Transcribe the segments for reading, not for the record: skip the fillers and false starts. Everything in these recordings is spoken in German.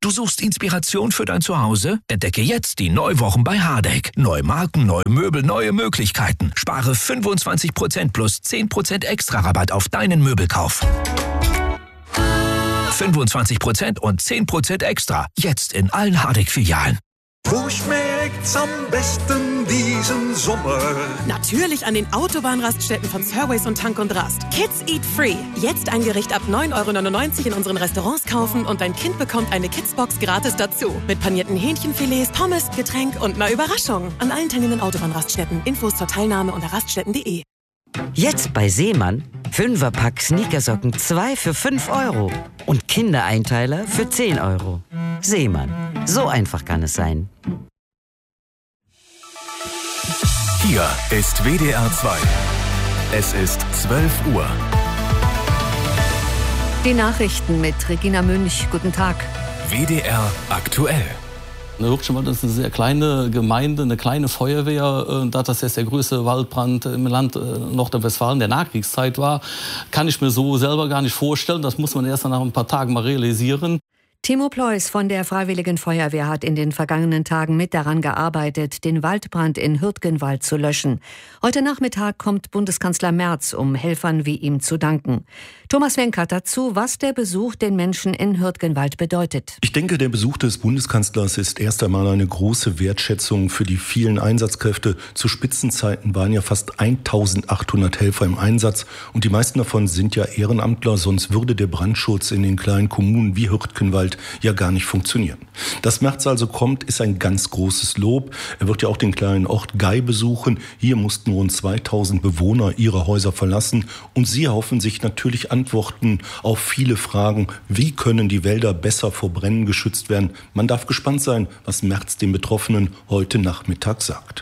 Du suchst Inspiration für dein Zuhause? Entdecke jetzt die Neuwochen bei Hardegg. Neue Marken, neue Möbel, neue Möglichkeiten. Spare 25% plus 10% extra Rabatt auf deinen Möbelkauf. 25% und 10% extra. Jetzt in allen Hardegg-Filialen. Wo schmeckt's am besten diesen Sommer? Natürlich an den Autobahnraststätten von Surways und Tank und Rast. Kids Eat Free. Jetzt ein Gericht ab 9,99 € in unseren Restaurants kaufen und dein Kind bekommt eine Kidsbox gratis dazu. Mit panierten Hähnchenfilets, Pommes, Getränk und einer Überraschung. An allen teilnehmenden Autobahnraststätten. Infos zur Teilnahme unter raststätten.de. Jetzt bei Seemann 5er-Pack Sneakersocken 2 für 5 € und Kindereinteiler für 10 €. Seemann, so einfach kann es sein. Hier ist WDR 2. Es ist 12 Uhr. Die Nachrichten mit Regina Münch. Guten Tag. WDR aktuell. Hürtgenwald ist eine sehr kleine Gemeinde, eine kleine Feuerwehr. Da das jetzt der größte Waldbrand im Land Nordrhein-Westfalen der Nachkriegszeit war, kann ich mir so selber gar nicht vorstellen. Das muss man erst nach ein paar Tagen mal realisieren. Timo Pleus von der Freiwilligen Feuerwehr hat in den vergangenen Tagen mit daran gearbeitet, den Waldbrand in Hürtgenwald zu löschen. Heute Nachmittag kommt Bundeskanzler Merz, um Helfern wie ihm zu danken. Thomas Wenkert dazu, was der Besuch den Menschen in Hürtgenwald bedeutet. Ich denke, der Besuch des Bundeskanzlers ist erst einmal eine große Wertschätzung für die vielen Einsatzkräfte. Zu Spitzenzeiten waren ja fast 1800 Helfer im Einsatz und die meisten davon sind ja Ehrenamtler, sonst würde der Brandschutz in den kleinen Kommunen wie Hürtgenwald ja gar nicht funktionieren. Dass Merz also kommt, ist ein ganz großes Lob. Er wird ja auch den kleinen Ort Gei besuchen. Hier mussten rund 2000 Bewohner ihre Häuser verlassen und sie erhoffen sich natürlich Antworten auf viele Fragen. Wie können die Wälder besser vor Bränden geschützt werden? Man darf gespannt sein, was Merz den Betroffenen heute Nachmittag sagt.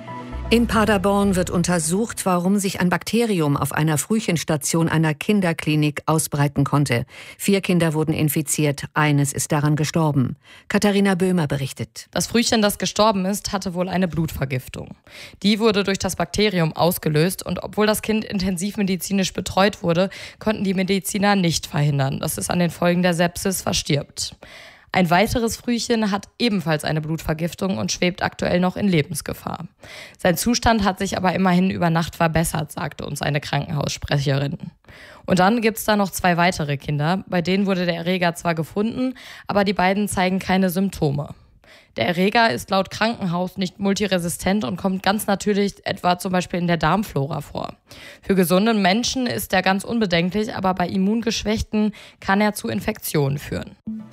In Paderborn wird untersucht, warum sich ein Bakterium auf einer Frühchenstation einer Kinderklinik ausbreiten konnte. 4 Kinder wurden infiziert, eines ist daran gestorben. Katharina Böhmer berichtet. Das Frühchen, das gestorben ist, hatte wohl eine Blutvergiftung. Die wurde durch das Bakterium ausgelöst und obwohl das Kind intensivmedizinisch betreut wurde, konnten die Mediziner nicht verhindern, dass es an den Folgen der Sepsis verstirbt. Ein weiteres Frühchen hat ebenfalls eine Blutvergiftung und schwebt aktuell noch in Lebensgefahr. Sein Zustand hat sich aber immerhin über Nacht verbessert, sagte uns eine Krankenhaussprecherin. Und dann gibt's da noch 2 weitere Kinder, bei denen wurde der Erreger zwar gefunden, aber die beiden zeigen keine Symptome. Der Erreger ist laut Krankenhaus nicht multiresistent und kommt ganz natürlich etwa zum Beispiel in der Darmflora vor. Für gesunde Menschen ist er ganz unbedenklich, aber bei Immungeschwächten kann er zu Infektionen führen.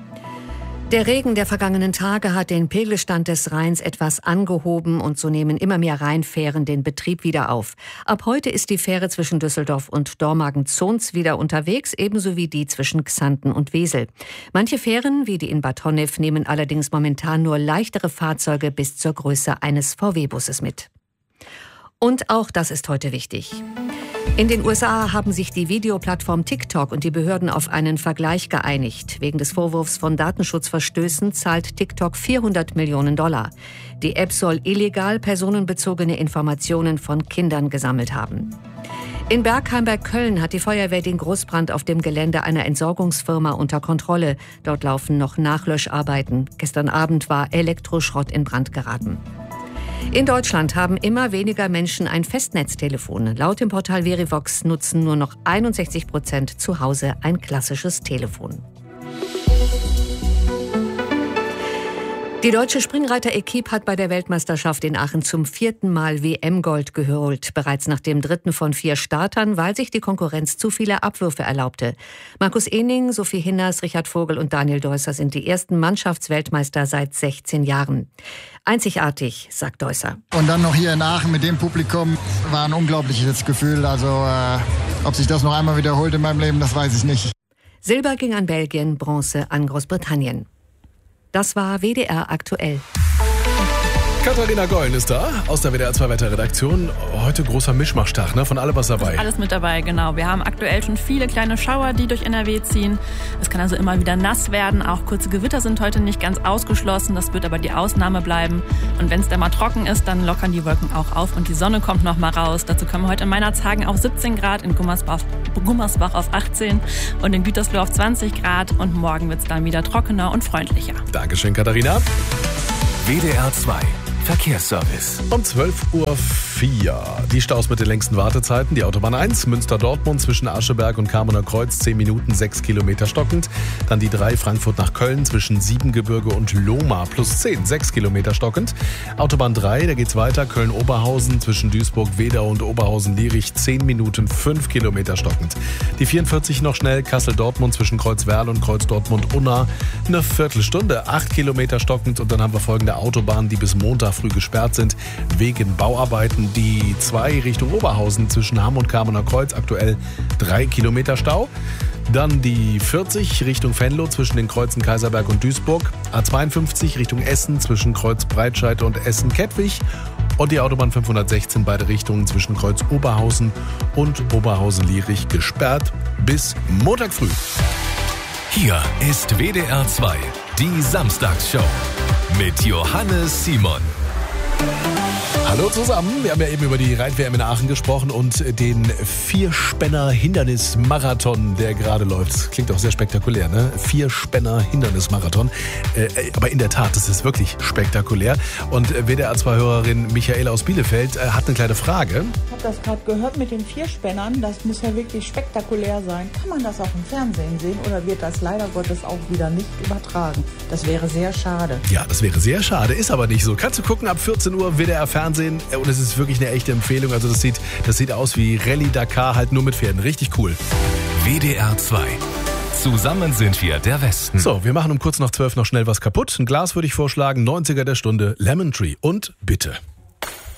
Der Regen der vergangenen Tage hat den Pegelstand des Rheins etwas angehoben und so nehmen immer mehr Rheinfähren den Betrieb wieder auf. Ab heute ist die Fähre zwischen Düsseldorf und Dormagen-Zons wieder unterwegs, ebenso wie die zwischen Xanten und Wesel. Manche Fähren, wie die in Bad Honnef, nehmen allerdings momentan nur leichtere Fahrzeuge bis zur Größe eines VW-Busses mit. Und auch das ist heute wichtig. In den USA haben sich die Videoplattform TikTok und die Behörden auf einen Vergleich geeinigt. Wegen des Vorwurfs von Datenschutzverstößen zahlt TikTok $400 Millionen. Die App soll illegal personenbezogene Informationen von Kindern gesammelt haben. In Bergheim bei Köln hat die Feuerwehr den Großbrand auf dem Gelände einer Entsorgungsfirma unter Kontrolle. Dort laufen noch Nachlöscharbeiten. Gestern Abend war Elektroschrott in Brand geraten. In Deutschland haben immer weniger Menschen ein Festnetztelefon. Laut dem Portal Verivox nutzen nur noch 61% zu Hause ein klassisches Telefon. Die deutsche Springreiter-Equipe hat bei der Weltmeisterschaft in Aachen zum 4. Mal WM-Gold geholt. Bereits nach dem 3. von 4 Startern, weil sich die Konkurrenz zu viele Abwürfe erlaubte. Markus Ehning, Sophie Hinners, Richard Vogel und Daniel Deusser sind die ersten Mannschaftsweltmeister seit 16 Jahren. Einzigartig, sagt Deusser. Und dann noch hier in Aachen mit dem Publikum war ein unglaubliches Gefühl. Also ob sich das noch einmal wiederholt in meinem Leben, das weiß ich nicht. Silber ging an Belgien, Bronze an Großbritannien. Das war WDR aktuell. Katharina Gollen ist da, aus der WDR 2 Wetterredaktion. Heute großer Mischmachtag, ne? Von allem was dabei. Alles mit dabei, genau. Wir haben aktuell schon viele kleine Schauer, die durch NRW ziehen. Es kann also immer wieder nass werden. Auch kurze Gewitter sind heute nicht ganz ausgeschlossen. Das wird aber die Ausnahme bleiben. Und wenn es dann mal trocken ist, dann lockern die Wolken auch auf und die Sonne kommt noch mal raus. Dazu kommen heute in Meinerzhagen auf 17 Grad, in Gummersbach auf 18 und in Gütersloh auf 20 Grad. Und morgen wird es dann wieder trockener und freundlicher. Dankeschön, Katharina. WDR 2 Verkehrsservice. Um 12.04 Uhr. Die Staus mit den längsten Wartezeiten. Die Autobahn 1, Münster-Dortmund zwischen Ascheberg und Kamener Kreuz, 10 Minuten, 6 Kilometer stockend. Dann die 3, Frankfurt nach Köln zwischen Siebengebirge und Lohmar, plus 10, 6 Kilometer stockend. Autobahn 3, da geht's weiter, Köln-Oberhausen zwischen Duisburg-Wedau und Oberhausen-Lierich, 10 Minuten, 5 Kilometer stockend. Die 44 noch schnell, Kassel-Dortmund zwischen Kreuzwerl und Kreuz-Dortmund-Unna, eine Viertelstunde, 8 Kilometer stockend. Und dann haben wir folgende Autobahnen, die bis Montag früh gesperrt sind, wegen Bauarbeiten. Die 2 Richtung Oberhausen zwischen Hamm und Kamener Kreuz, aktuell 3 Kilometer Stau. Dann die 40 Richtung Venlo zwischen den Kreuzen Kaiserberg und Duisburg. A52 Richtung Essen zwischen Kreuz Breitscheid und Essen-Kettwig. Und die Autobahn 516 beide Richtungen zwischen Kreuz Oberhausen und Oberhausen-Lierich gesperrt bis Montag früh. Hier ist WDR 2, die Samstagsshow mit Johannes Simon. Hallo zusammen, wir haben ja eben über die Reit-WM in Aachen gesprochen und den Vierspänner-Hindernis-Marathon, der gerade läuft. Klingt auch sehr spektakulär, ne? Vierspänner-Hindernis-Marathon. Aber in der Tat, das ist wirklich spektakulär. Und WDR-2-Hörerin Michaela aus Bielefeld hat eine kleine Frage. Ich habe das gerade gehört mit den Vierspännern, das muss ja wirklich spektakulär sein. Kann man das auch im Fernsehen sehen oder wird das leider Gottes auch wieder nicht übertragen? Das wäre sehr schade. Ja, das wäre sehr schade, ist aber nicht so. Kannst du gucken, ab 14 Uhr WDR Fernsehen. Und es ist wirklich eine echte Empfehlung. Also das sieht aus wie Rallye Dakar, halt nur mit Pferden. Richtig cool. WDR 2. Zusammen sind wir der Westen. So, wir machen um kurz nach 12 noch schnell was kaputt. Ein Glas würde ich vorschlagen. 90er der Stunde, Lemon Tree. Und bitte.